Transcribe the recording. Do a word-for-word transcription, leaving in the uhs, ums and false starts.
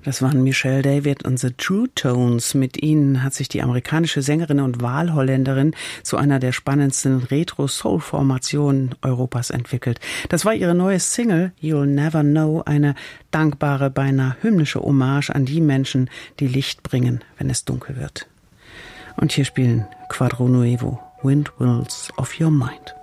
Das waren Michelle David und The True Tones. Mit ihnen hat sich die amerikanische Sängerin und Wahlholländerin zu einer der spannendsten Retro-Soul-Formationen Europas entwickelt. Das war ihre neue Single You'll Never Know, eine dankbare, beinahe hymnische Hommage an die Menschen, die Licht bringen, wenn es dunkel wird. Und hier spielen Quadro Nuevo, Windmills of Your Mind.